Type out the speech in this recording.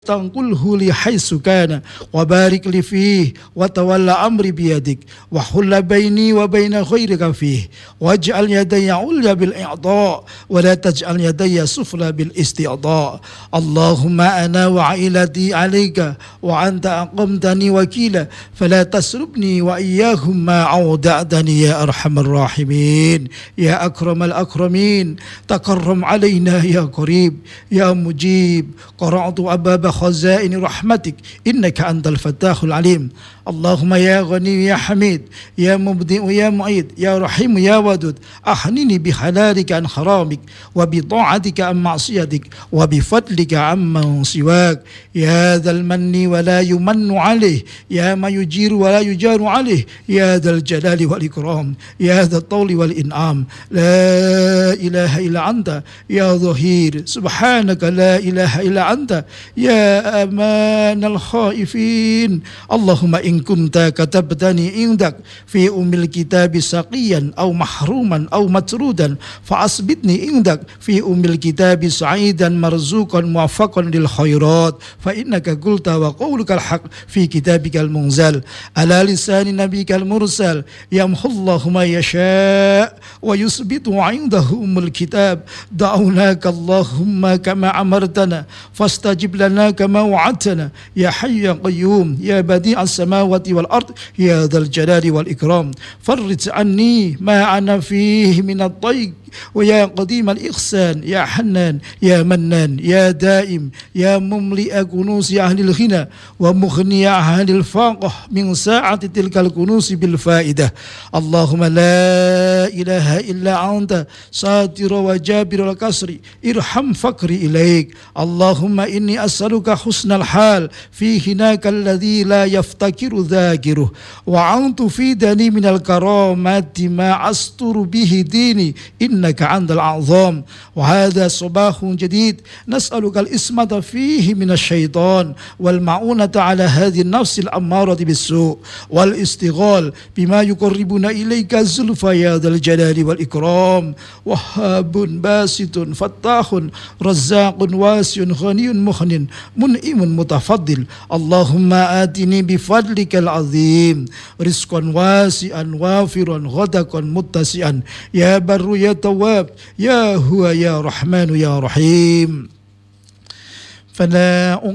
تنقله لي حيث كان وبارك لي فيه وتولى أمري بيدك وحل بيني وبين خيرك فيه واجعل يدي عليا بالإعطاء ولا تجعل يدي سفلى بالاستعطاء. اللهم أنا وعائلتي عليك وأنت أقمتني وكيلا فلا تسربني وإياهم ما أودعتني يا أرحم الراحمين يا أكرم الأكرمين. تكرم علينا يا قريب يا مجيب. قرأت أبواب خزائن رحمتك إنك أنت الفتاح العليم. اللهم يا غني يا حميد يا مبدئ يا معيد يا رحيم يا ودود أحنني بحلالك عن حرامك وبطاعتك عن معصيتك وبفضلك عمن سواك يا ذا المن ولا يمن عليه يا ما يجير ولا يجار عليه يا ذا الجلال والإكرام يا ذا الطول والإنعام. لا إله إلا أنت يا ظهير سبحانك لا إله إلا أنت يا أمان الخائفين. اللهم إن كنت كتبتني عندك في أم الكتاب سقيا أو محروما أو مطرودا فأثبتني عندك في أم الكتاب سعيدا مرزوقا موفقا للخيرات فإنك قلت وقولك الحق في كتابك المنزل على لسان نبيك المرسل يمحو الله ما يشاء ويثبت عنده أم الكتاب. دعوناك اللهم كما أمرتنا فاستجب لنا كما وعدتنا يا حي يا قيوم يا بديع السماوات والأرض يا ذا الجلال والإكرام. فرج عني ما أنا فيه من الضيق ويا قديم الإحسان يا حنان يا منان يا دائم يا مملئ كنوز أهل الغنى ومغني أهل الفقر من ساعة تلك الكنوز بالفائدة. اللهم لا إله إلا أنت ساتر وجابر الكسر ارحم فقري إليك. اللهم إني أسألك حسن الحال في هناك الذي لا يفتكر ذاكره وأن تفيدني من الكرامات ما أستر به ديني إنك أنت الأعظم. وهذا صباح جديد نسألك الإسمة فيه من الشيطان والمعونة على هذه النفس الأمارة بالسوء والاستغلال بما يقربنا إليك الزلفى يا ذا الجلال والإكرام. وهاب باسط فتاح رزاق واسع غني مغن منعم متفضل. اللهم آتني بفضلك العظيم رزقا واسعا وافرا غدقا متسعا يا بر يا تواب يا هو يا رحمن يا رحيم. فلا